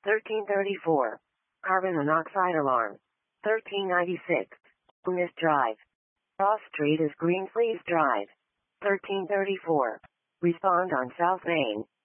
1334. Carbon monoxide alarm. 1396. Loomis Drive. Cross Street is Greensleeves Drive. 1334. Respond on South Main.